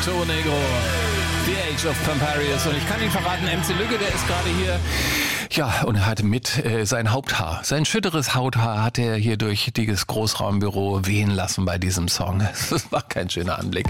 Arturo Negro, The Age of Pamparius. Und ich kann Ihnen verraten, MC Lügge, der ist gerade hier. Ja, und er hat mit sein Haupthaar, sein schütteres Hauthaar hat er hier durch dieses Großraumbüro wehen lassen bei diesem Song. Das war kein schöner Anblick.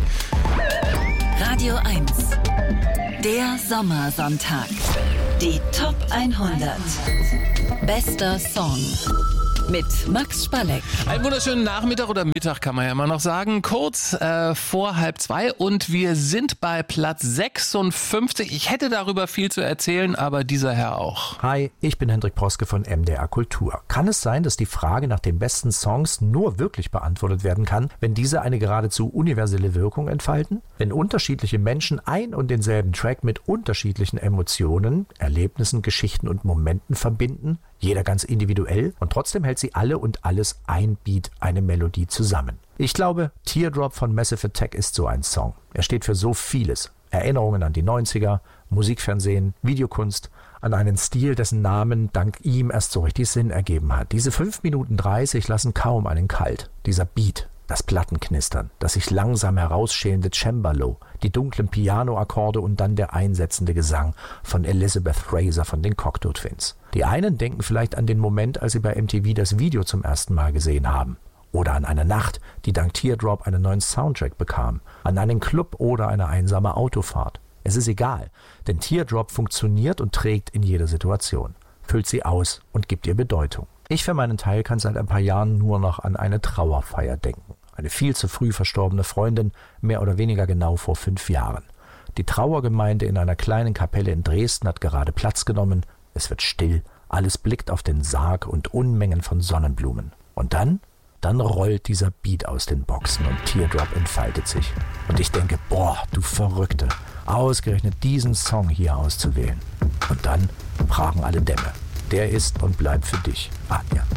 Radio 1, der Sommersonntag. Die Top 100. Bester Song. Mit Max Spalleck. Einen wunderschönen Nachmittag oder Mittag kann man ja immer noch sagen. Kurz vor 1:30 und wir sind bei Platz 56. Ich hätte darüber viel zu erzählen, aber dieser Herr auch. Hi, ich bin Hendrik Proske von MDR Kultur. Kann es sein, dass die Frage nach den besten Songs nur wirklich beantwortet werden kann, wenn diese eine geradezu universelle Wirkung entfalten? Wenn unterschiedliche Menschen ein und denselben Track mit unterschiedlichen Emotionen, Erlebnissen, Geschichten und Momenten verbinden, jeder ganz individuell, und trotzdem hält sie alle und alles ein Beat, eine Melodie zusammen. Ich glaube, Teardrop von Massive Attack ist so ein Song. Er steht für so vieles. Erinnerungen an die 90er, Musikfernsehen, Videokunst, an einen Stil, dessen Namen dank ihm erst so richtig Sinn ergeben hat. Diese 5 Minuten 30 lassen kaum einen kalt. Dieser Beat, das Plattenknistern, das sich langsam herausschälende Cembalo, die dunklen Pianoakkorde und dann der einsetzende Gesang von Elizabeth Fraser von den Cocteau Twins. Die einen denken vielleicht an den Moment, als sie bei MTV das Video zum ersten Mal gesehen haben. Oder an eine Nacht, die dank Teardrop einen neuen Soundtrack bekam. An einen Club oder eine einsame Autofahrt. Es ist egal, denn Teardrop funktioniert und trägt in jeder Situation. Füllt sie aus und gibt ihr Bedeutung. Ich für meinen Teil kann seit ein paar Jahren nur noch an eine Trauerfeier denken. Eine viel zu früh verstorbene Freundin, mehr oder weniger genau vor 5 Jahren. Die Trauergemeinde in einer kleinen Kapelle in Dresden hat gerade Platz genommen. Es wird still, alles blickt auf den Sarg und Unmengen von Sonnenblumen. Und dann rollt dieser Beat aus den Boxen und Teardrop entfaltet sich. Und ich denke, boah, du Verrückte, ausgerechnet diesen Song hier auszuwählen. Und dann brachen alle Dämme. Der ist und bleibt für dich, Anja.